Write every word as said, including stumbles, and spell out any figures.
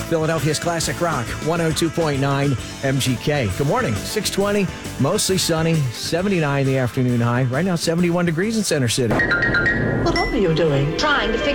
Philadelphia's Classic Rock, one oh two point nine M G K. Good morning. six twenty, mostly sunny, seventy-nine the afternoon high. Right now, seventy-one degrees in Center City. What are you doing? Trying to figure